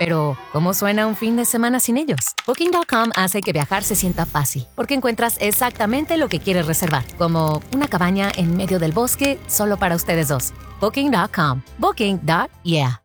Pero, ¿cómo suena un fin de semana sin ellos? Booking.com hace que viajar se sienta fácil, porque encuentras exactamente lo que quieres reservar, como una cabaña en medio del bosque solo para ustedes dos. Booking.com. Booking.yeah.